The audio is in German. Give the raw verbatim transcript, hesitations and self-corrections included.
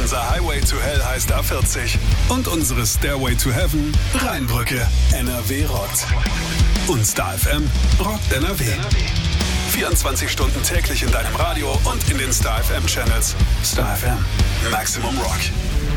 Unser Highway to Hell heißt A vierzig. Und unsere Stairway to Heaven Rheinbrücke. N R W rockt. Und Star F M rockt N R W. vierundzwanzig Stunden täglich in deinem Radio und in den Star F M Channels. Star F M. Maximum Rock.